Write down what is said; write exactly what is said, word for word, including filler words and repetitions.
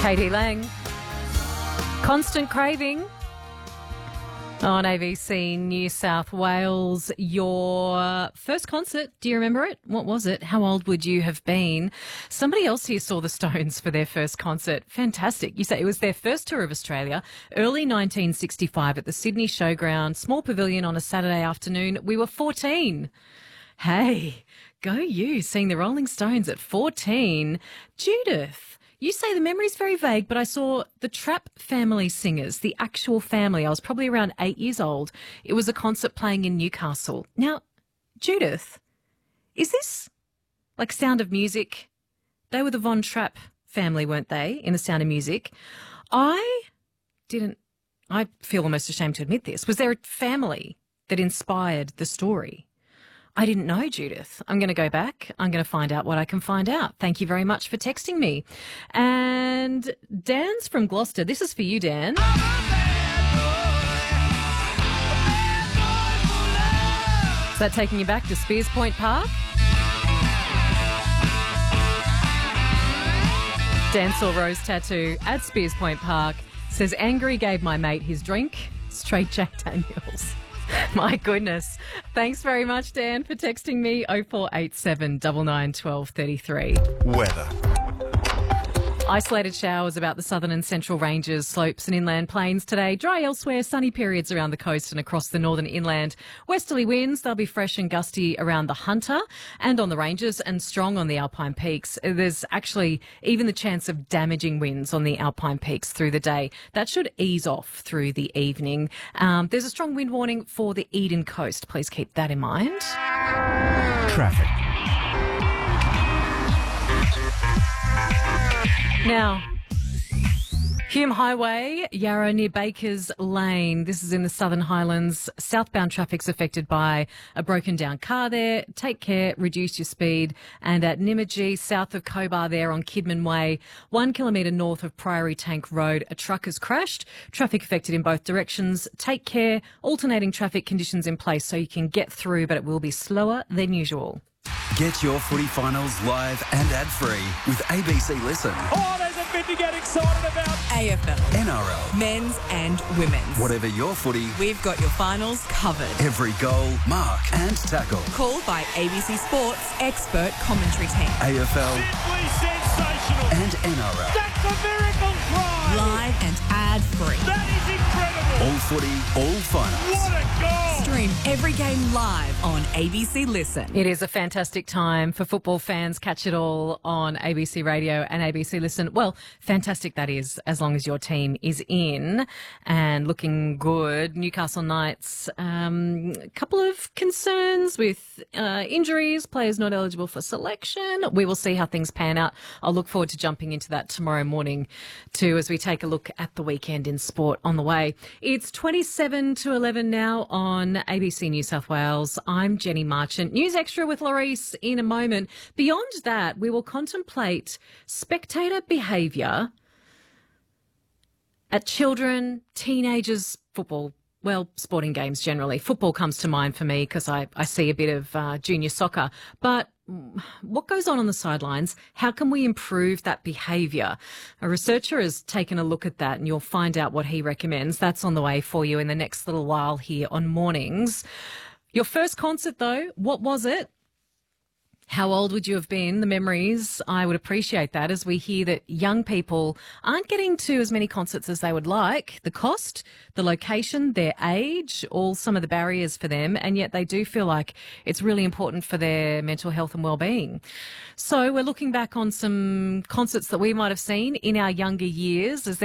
Katie Lang. Constant Craving on A B C New South Wales. Your first concert, do you remember it? What was it? How old would you have been? Somebody else here saw the Stones for their first concert. Fantastic. You say it was their first tour of Australia, early nineteen sixty-five at the Sydney Showground, small pavilion on a Saturday afternoon. We were fourteen. Hey, go you, seeing the Rolling Stones at fourteen. Judith, you say the memory's very vague, but I saw the Trapp Family Singers, the actual family. I was probably around eight years old. It was a concert playing in Newcastle. Now, Judith, is this like Sound of Music? They were the Von Trapp family, weren't they, in the Sound of Music? I didn't, I feel almost ashamed to admit this. Was there a family that inspired the story? I didn't know, Judith. I'm going to go back. I'm going to find out what I can find out. Thank you very much for texting me. And Dan's from Gloucester. This is for you, Dan. Is that taking you back to Spears Point Park? Dan saw Rose Tattoo at Spears Point Park. Says, angry gave my mate his drink. Straight Jack Daniels. My goodness. Thanks very much, Dan, for texting me. oh four eight seven, nine nine, one two three three. Weather. Isolated showers about the southern and central ranges, slopes and inland plains today. Dry elsewhere, sunny periods around the coast and across the northern inland. Westerly winds, they'll be fresh and gusty around the Hunter and on the ranges and strong on the Alpine peaks. There's actually even the chance of damaging winds on the Alpine peaks through the day. That should ease off through the evening. Um, there's a strong wind warning for the Eden coast. Please keep that in mind. Traffic. Now, Hume Highway, Yarra near Bakers Lane. This is in the Southern Highlands. Southbound traffic's affected by a broken down car there. Take care, reduce your speed. And at Nymagee, south of Cobar there on Kidman Way, one kilometre north of Priory Tank Road, a truck has crashed. Traffic affected in both directions. Take care, alternating traffic conditions in place so you can get through, but it will be slower than usual. Get your footy finals live and ad-free with A B C Listen. Oh, there's a bit to get excited about. A F L, N R L, men's and women's. whatever your footy, We've got your finals covered. every goal, mark and tackle. Called by A B C Sports expert commentary team. A F L Simply sensational. and N R L. That's a miracle try. Live and ad-free. That is incredible. All footy, all finals. What a goal. Stream every game live on A B C Listen. It is a fantastic time for football fans. Catch it all on A B C Radio and A B C Listen. Well, fantastic that is, as long as your team is in and looking good. Newcastle Knights, um, a couple of concerns with uh, injuries, players not eligible for selection. We will see how things pan out. I'll look forward to jumping into that tomorrow morning too as we take a look at the weekend in sport on the way. It's twenty-seven to eleven now on A B C New South Wales. I'm Jenny Marchant. News Extra with Laurice in a moment. Beyond that, we will contemplate spectator behaviour at children, teenagers, football, well, sporting games generally. Football comes to mind for me because I, I see a bit of uh, junior soccer. But what goes on on the sidelines? How can we improve that behaviour? A researcher has taken a look at that and you'll find out what he recommends. That's on the way for you in the next little while here on Mornings. Your first concert, though, what was it? How old would you have been? The memories, I would appreciate that as we hear that young people aren't getting to as many concerts as they would like. The cost, the location, their age, all some of the barriers for them, and yet they do feel like it's really important for their mental health and well-being. So we're looking back on some concerts that we might have seen in our younger years as